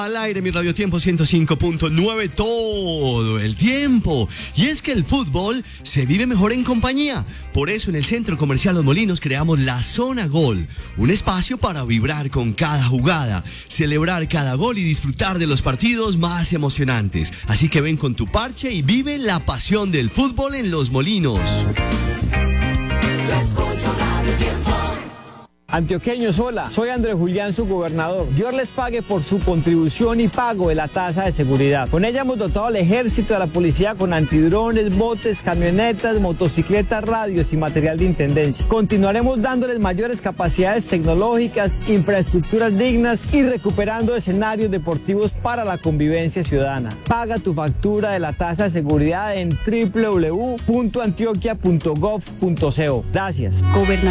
al aire, mi Radio Tiempo 105.9 todo el tiempo. Y es que el fútbol se vive mejor en compañía. Por eso en el Centro Comercial Los Molinos creamos la Zona Gol, un espacio para vibrar con cada jugada, celebrar cada gol y disfrutar de los partidos más emocionantes. Así que ven con tu parche y vive la pasión del fútbol en Los Molinos. Yo escucho Radio Tiempo. Antioqueños, hola, soy Andrés Julián, su gobernador. Dios les pague por su contribución y pago de la tasa de seguridad. Con ella hemos dotado al ejército de la policía con antidrones, botes, camionetas, motocicletas, radios y material de intendencia. Continuaremos dándoles mayores capacidades tecnológicas, infraestructuras dignas y recuperando escenarios deportivos para la convivencia ciudadana. Paga tu factura de la tasa de seguridad en www.antioquia.gov.co. Gracias.